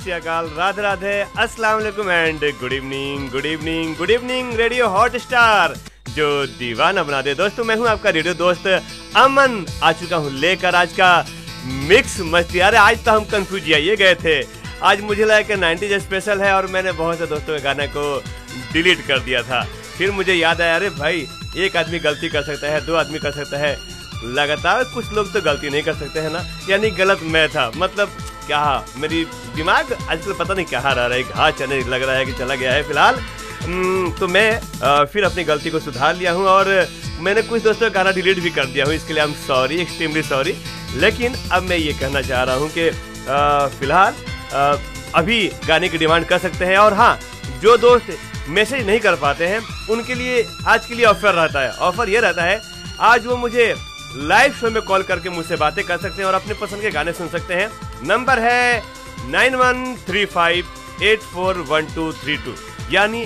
श्री अकाल, राधे राधे, अस्सलाम वालेकुम and good evening, good evening, good evening radio hot star जो दीवाना बना दे। दोस्तों मैं हूं आपका रेडियो दोस्त अमन, आ चुका हूं लेकर आज का मिक्स मस्ती। अरे आज तो हम कंफ्यूज ये गए थे, आज मुझे लगा कि 90s स्पेशल है और मैंने बहुत से दोस्तों के गाने को डिलीट कर दिया था। फिर मुझे याद आया, अरे भाई एक आदमी गलती कर सकता है, दो आदमी कर सकता है, लगातार कुछ लोग तो गलती नहीं कर सकते हैं ना। यानी गलत मैं था, मतलब क्या मेरी दिमाग आजकल पता नहीं क्या रहा है, घास चने लग रहा है कि चला गया है फिलहाल। तो मैं फिर अपनी गलती को सुधार लिया हूँ और मैंने कुछ दोस्तों का गाना डिलीट भी कर दिया हूँ। इसके लिए I am sorry, extremely sorry. लेकिन अब मैं ये कहना चाह रहा हूँ कि फिलहाल अभी गाने की डिमांड कर सकते हैं। और हाँ, जो दोस्त मैसेज नहीं कर पाते हैं उनके लिए आज के लिए ऑफर रहता है। ऑफर ये रहता है, आज वो मुझे लाइव शो में कॉल करके मुझसे बातें कर सकते हैं और अपने पसंद के गाने सुन सकते हैं। नंबर है 9135841232, यानी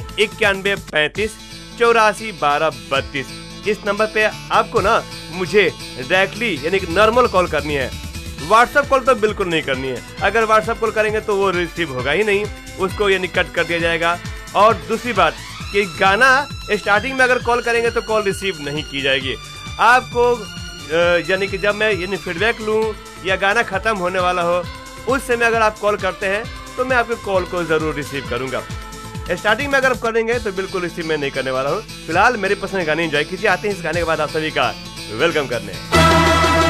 9135841232। इस नंबर पे आपको ना मुझे डायरेक्टली यानी कि नॉर्मल कॉल करनी है। व्हाट्सएप कॉल तो बिल्कुल नहीं करनी है। अगर व्हाट्सएप कॉल करेंगे तो वो रिसीव होगा ही नहीं, उसको यानी कट कर दिया जाएगा। और दूसरी बात कि गाना स्टार्टिंग में अगर कॉल करेंगे तो कॉल रिसीव नहीं की जाएगी। आपको यानी कि जब मैं यानी फीडबैक लूँ या गाना खत्म होने वाला हो उस समय अगर आप कॉल करते हैं तो मैं आपके कॉल को ज़रूर रिसीव करूँगा। स्टार्टिंग में अगर आप करेंगे तो बिल्कुल रिसीव मैं नहीं करने वाला हूँ। फिलहाल मेरे पसंद गाने एंजॉय कीजिए। आते हैं इस गाने के बाद आप सभी का वेलकम करने।